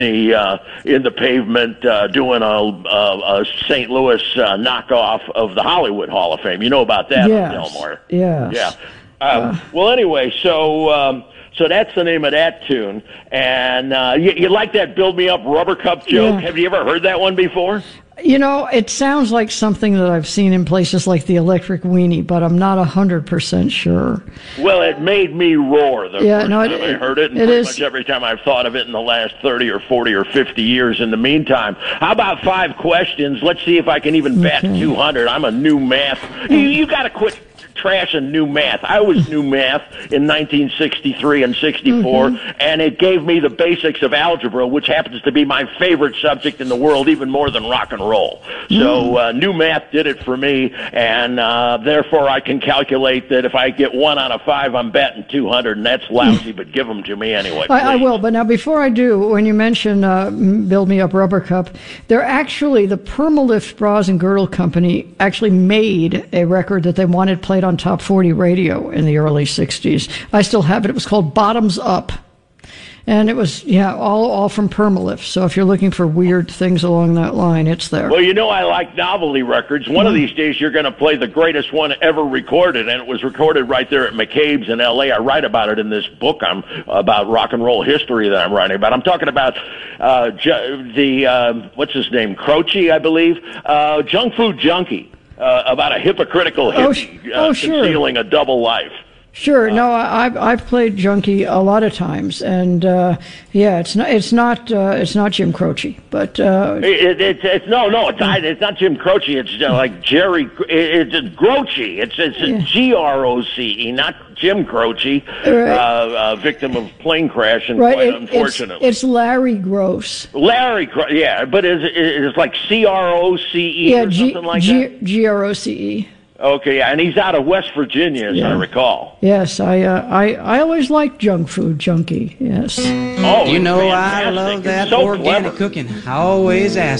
in the pavement doing a St. Louis knockoff of the Hollywood Hall of Fame. You know about that, yes. Delmore? Yes. Yeah. Well, anyway, so that's the name of that tune. And you like that "Build Me Up" Rubber Cup joke? Yeah. Have you ever heard that one before? You know, it sounds like something that I've seen in places like the Electric Weenie, but I'm not 100% sure. Well, it made me roar the first time I heard it, and pretty much every time I've thought of it in the last 30 or 40 or 50 years in the meantime. How about 5 questions? Let's see if I can even bat 200. I'm a new math. You got to quit trashing new math. I was new math in 1963 and 64, and it gave me the basics of algebra, which happens to be my favorite subject in the world, even more than rock and roll. So new math did it for me, and therefore I can calculate that if I get 1 out of 5, I'm batting 200, and that's lousy, but give them to me anyway. I will, but now before I do, when you mention Build Me Up Rubber Cup, they're actually, the Permalift Bras and Girdle Company actually made a record that they wanted played on Top 40 radio in the early 60s. I still have it. It was called Bottoms Up. And it was, all from Permalift. So if you're looking for weird things along that line, it's there. Well, you know I like novelty records. One of these days you're going to play the greatest one ever recorded, and it was recorded right there at McCabe's in L.A. I write about it in this book about rock and roll history that I'm writing about. I'm talking about what's his name, Croce, I believe, Junk Food Junkie. About a hypocritical hippie concealing a double life. Sure. No, I've played Junkie a lot of times, and it's not Jim Croce, but it's not Jim Croce. It's like Jerry. It's Groce. It's Groce, not Jim Croce, right. Victim of plane crash, and quite unfortunately, it's Larry Gross. Larry, but it's like Croce or something like that. Groce. Okay, and he's out of West Virginia, as I recall. Yes, I always liked Junk Food Junkie. Yes. Oh, you know, fantastic. I love that organic cooking. I always ask